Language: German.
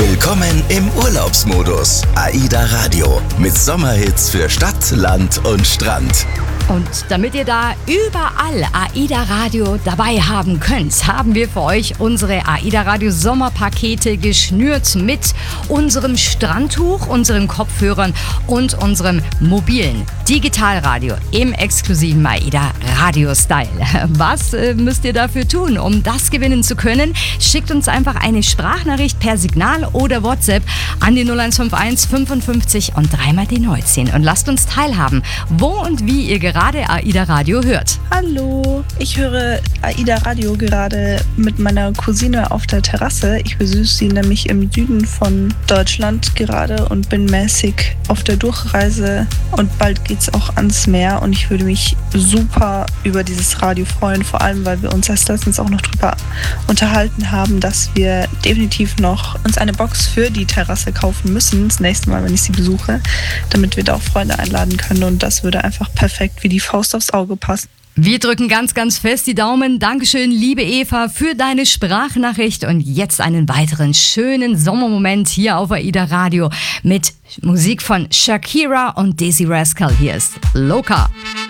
Willkommen im Urlaubsmodus. AIDA Radio mit Sommerhits für Stadt, Land und Strand. Und damit ihr da überall AIDA Radio dabei haben könnt, haben wir für euch unsere AIDA Radio Sommerpakete geschnürt mit unserem Strandtuch, unseren Kopfhörern und unserem mobilen Digitalradio im exklusiven AIDA Radio Style. Was müsst ihr dafür tun, um das gewinnen zu können? Schickt uns einfach eine Sprachnachricht per Signal oder WhatsApp an die 0151 55 und dreimal die 19 und lasst uns teilhaben, wo und wie ihr gerade AIDA Radio hört. Hallo, ich höre AIDA Radio gerade mit meiner Cousine auf der Terrasse. Ich besuche sie nämlich im Süden von Deutschland gerade und bin mäßig auf der Durchreise und bald geht's auch ans Meer und ich würde mich super über dieses Radio freuen, vor allem weil wir uns erst letztens auch noch drüber unterhalten haben, dass wir definitiv noch uns eine Box für die Terrasse kaufen müssen, das nächste Mal, wenn ich sie besuche, damit wir da auch Freunde einladen können und das würde einfach perfekt wie die Faust aufs Auge passen. Wir drücken ganz, ganz fest die Daumen. Dankeschön, liebe Eva, für deine Sprachnachricht und jetzt einen weiteren schönen Sommermoment hier auf AIDA Radio mit Musik von Shakira und Daisy Rascal. Hier ist Loca.